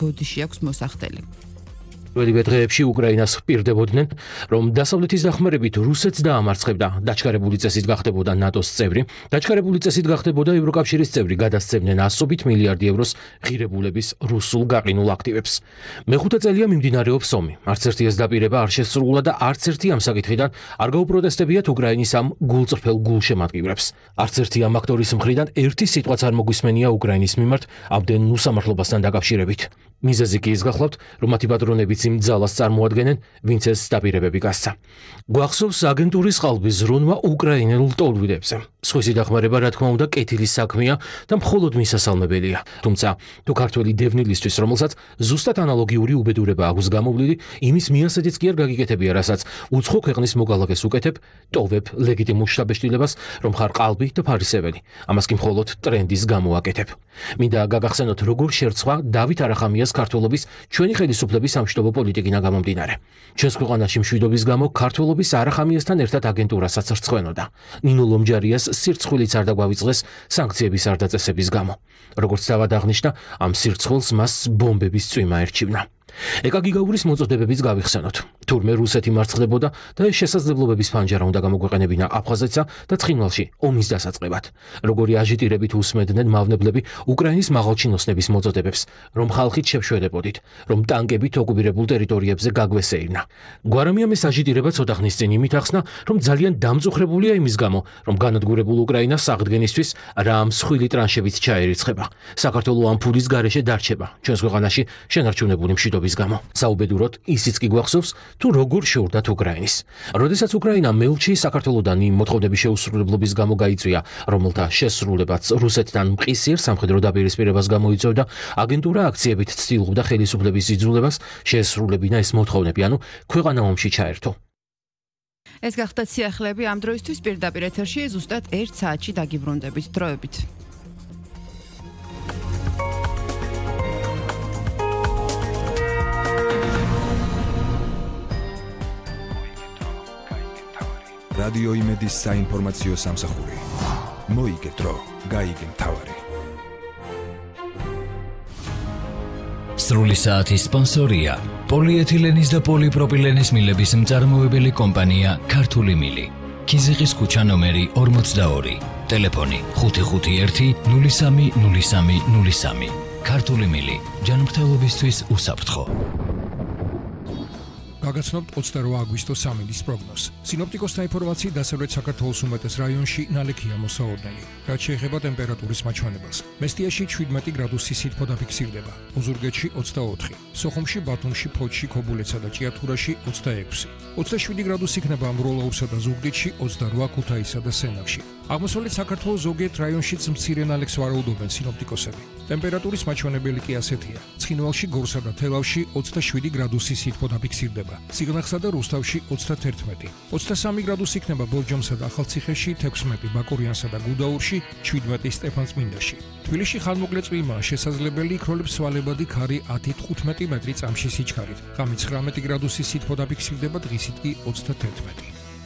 ბოდიში აქვს მოსახდელი. Ველივე დღეებში უკრაინას პირდებოდნენ, რომ დასავლეთის დახმარებით რუსეთს დაამარცხებდა, დაჩქარებული წესით გახდებოდა ნატოს წევრი, დაჩქარებული წესით გახდებოდა ევროკავშირის წევრი, გადასცემდნენ 100 მილიარდი ევროს ღირებულების რუსულ გაყინულ აქტივებს. მეხუთე წელია მიმდინარეობს ომი. არც ერთი ეს დაპირება არ შესრულა და არც ერთი ამ საკითხიდან არ გაუპროტესტებიათ უკრაინის ამ გულწრფელ გულშემატკივრებს. არც ერთი ამ აქტორის მხრიდან ერთი სიტყვაც არ მოგვისმენია უკრაინის მიმართ ამდენ უსამართლობასთან დაკავშირებით. მიზეზი კი ის გახლავთ, რომ მათი პატრონებიც იმ ძალას წარმოადგენენ, ვინც ეს დაპირებები გასცა. გვახსოვს აგენტურის ყალბის ზრუნვა უკრაინელ ლტოლვილებზე. სხვისი დახმარება, რა თქმა უნდა, კეთილის საქმეა და მხოლოდ მისასალმებელია. თუმცა, თუ ქართველი დევნილისთვის, რომელსაც ზუსტად ანალოგიური უბედურება აქვს გამოვლილი, იმის მიასედიც კი არ გაგიკეთებია, რასაც უცხო ქვეყნის მოგალაგეს უკეთებ, ტოვებ ლეგიტიმურ შთაბეჭდილებას, რომ ხარ ყალბი და ფარისეველი. ამას კი მხოლოდ ტრენდის გამო აკეთებ. მინდა გაგახსენოთ, როგორ შერწყვა დავით არახამიას ქართველობის ჩვენი ხელისუფლების სამშვიდობო პოლიტიკინა გამომდინარე. ჩვენს ქვეყანაში მშვიდობის გამო ქართველობის არახამიასთან ერთად აგენტურასაც რწხვენოდა. ნინო ლომჯარიას სირცხვილიც არ დაგვავიწყეს სანქციების არ დაწესების გამო. როგორც თავად აღნიშნა, ამ სირცხვილს მას ბომბების წვიმა ერჩივნა. ეკაგიგაურის მოწოდებებიც გავიხსენოთ. თურმე რუსეთი მარცხდებოდა და ეს შესაძლებლობების ფანჯარა უნდა გამოგვეყენებინა აფხაზეთსა და ცხინვალში ომის დასაწყებად. როგორი აჟიტირებით უსმენდნენ მავნებლები უკრაინის მაღალჩინოსნების მოწოდებებს, რომ ხალხით შევშვედებოდით, რომ ტანკებით ოკუპირებულ ტერიტორიებზე გაგვესეირნა. გვარამიამ ეს აჟიტირება ცოტა ხნის წინ იმით ახსნა, რომ ძალიან დამწუხრებულია იმის გამო, რომ განადგურებულ უკრაინას აღდგენისთვის რა მსხვილი ტრანშებით ჩაერიცხება. საქართველო ამ ფულის გარეშე დარჩება. ჩვენს ქვეყანაში შენარჩუნებული მშვიდობის გამო. საუბედუროდ ისიც კი გვახსოვს, თუ როგორ შეურდათ უკრაინის. როდესაც უკრაინა მელჩი საქართველოდან იმ მოთხოვნების შეუსრულებლობის გამო გაიწვია, რომელთა შესრულებაც რუსეთთან მყისიერ სამხედრო დაპირისპირებას გამოიწვევდა, აგენტურა აქციებით ცდილობდა ხელისუფლების იძულებას შეესრულებინა ეს მოთხოვნები, ანუ ქვეყანა ომში ჩაერთო. ეს გახდა სიახლეები ამ დროისთვის პირდაპირ ეთერში ზუსტად 1 საათში დაგიბრუნდებით დროებით. რადიო იმედის საინფორმაციო სამსახური. მოიგეთრო, გაიგე მთავარი. სრული საათის სპონსორია პოლიეთილენის და პოლიპროპილენის მილების მწარმოებელი კომპანია ქართული მილი. ქიზიყის ქუჩა ნომერი 42, ტელეფონი 551 030303. ქართული მილი, ჯანმრთელობისთვის უსაფრთხო. გაგაცნობთ 28 აგვისტოს სამინდის პროგნოზს. სინოპტიკოსთა ინფორმაციით დასავლეთ საქართველოს უმეტეს რაიონში ნალექია მოსაოდნელი. რაც შეეხება ტემპერატურის მაჩვენებელს. მესტიაში 17 გრადუსი სითბო დაფიქსირდება. ოზურგეთში 24, სოხუმში, ბათუმში, ფოთში, ქობულეთსა და ჭიათურაში 26. 27 გრადუსი იქნება ამროლაურსა და ზუგდიდში, 28 ქუთაისსა და სენაკში. აღმოსავლეთ საქართველოს ზოგიერთ რაიონშიც მცირე ნალექს ვარაუდობენ სინოპტიკოსები. ტემპერატურის მაჩვენებელი კი ასეთია. ცხინვალში, გორსა და თელავში 27 გრადუსი სითბო დაფიქსირდება. სიგნახსა და რუსთავში 31, 23 გრადუსი იქნება ბორჯომსა და ახალციხეში, 16 ბაკურიანსა და გუდაურში, 17 სტეფანწმინდაში. თბილისში ხანმოკლე წვიმაა შესაძლებელი, იქროლებს სვალებადი ქარი 10-15 მეტრი წამში სიჩქარით. ღამით 19 გრადუსი სითბო დაფიქსირდება, დღისით კი 31.